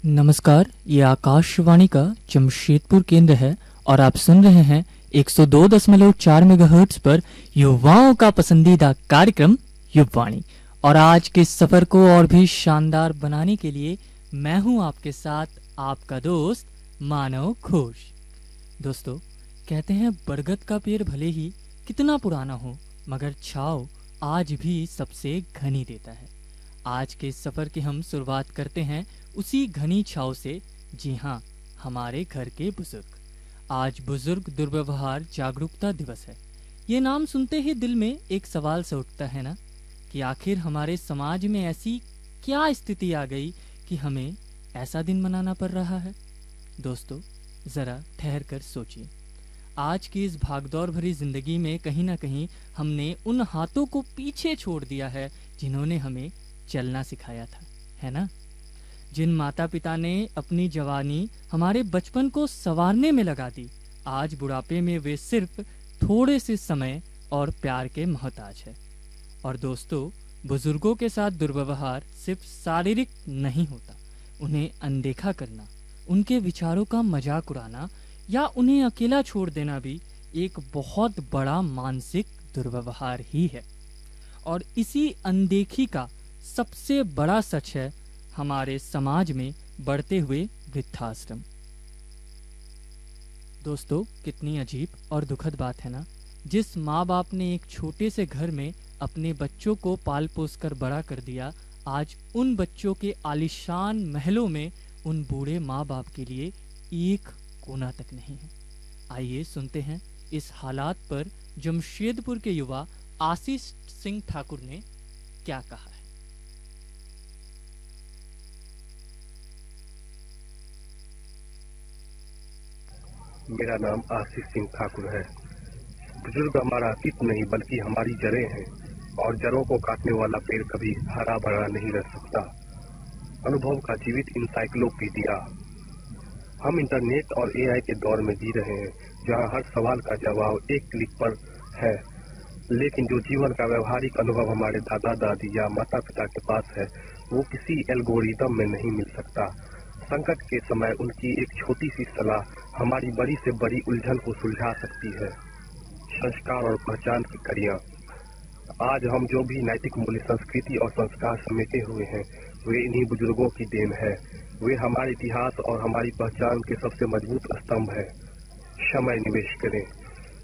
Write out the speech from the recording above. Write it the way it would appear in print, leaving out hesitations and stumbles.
नमस्कार, ये आकाशवाणी का जमशेदपुर केंद्र है और आप सुन रहे हैं 102.4 मेगाहर्ट्ज पर युवाओं का पसंदीदा कार्यक्रम युववाणी। और आज के सफर को और भी शानदार बनाने के लिए मैं हूं आपके साथ आपका दोस्त मानव घोष। दोस्तों, कहते हैं बरगद का पेड़ भले ही कितना पुराना हो मगर छांव आज भी सबसे घनी देता है। आज के सफर की हम शुरुआत करते हैं उसी घनी छाव से। जी हाँ, हमारे घर के बुजुर्ग। आज बुजुर्ग दुर्व्यवहार जागरूकता दिवस है। ये नाम सुनते ही दिल में एक सवाल सा उठता है ना, कि आखिर हमारे समाज में ऐसी क्या स्थिति आ गई कि हमें ऐसा दिन मनाना पड़ रहा है। दोस्तों, जरा ठहर कर सोचिए। आज की इस भागदौड़ भरी जिंदगी में कहीं ना कहीं हमने उन हाथों को पीछे छोड़ दिया है जिन्होंने हमें चलना सिखाया था, है ना। जिन माता पिता ने अपनी जवानी हमारे बचपन को संवारने में लगा दी, आज बुढ़ापे में वे सिर्फ थोड़े से समय और प्यार के मोहताज है। और दोस्तों, बुजुर्गों के साथ दुर्व्यवहार सिर्फ शारीरिक नहीं होता, उन्हें अनदेखा करना, उनके विचारों का मजाक उड़ाना या उन्हें अकेला छोड़ देना भी एक बहुत बड़ा मानसिक दुर्व्यवहार ही है। और इसी अनदेखी का सबसे बड़ा सच है हमारे समाज में बढ़ते हुए वृद्धाश्रम। दोस्तों, कितनी अजीब और दुखद बात है ना। जिस माँ बाप ने एक छोटे से घर में अपने बच्चों को पाल पोस कर बड़ा कर दिया, आज उन बच्चों के आलीशान महलों में उन बूढ़े माँ बाप के लिए एक कोना तक नहीं है। आइए सुनते हैं इस हालात पर जमशेदपुर के युवा आशीष सिंह ठाकुर ने क्या कहा है। मेरा नाम आशीष सिंह ठाकुर है। बुजुर्ग हमारा अतीत नहीं बल्कि हमारी जड़ें हैं, और जड़ों को काटने वाला पेड़ कभी हरा भरा नहीं रह सकता। अनुभव का जीवित इंसाइक्लोपीडिया। हम इंटरनेट और एआई के दौर में जी रहे हैं, जहां हर सवाल का जवाब एक क्लिक पर है। लेकिन जो जीवन का व्यवहारिक अनुभव हमारे दादा दादी या माता पिता के पास है, वो किसी एल्गोरिदम में नहीं मिल सकता। संकट के समय उनकी एक छोटी सी सलाह हमारी बड़ी से बड़ी उलझन को सुलझा सकती है। संस्कार और पहचान की कड़ियाँ। आज हम जो भी नैतिक मूल्य, संस्कृति और संस्कार समेटे हुए हैं, वे इन्हीं बुजुर्गों की देन है। वे हमारे इतिहास और हमारी पहचान के सबसे मजबूत स्तंभ है। समय निवेश करें।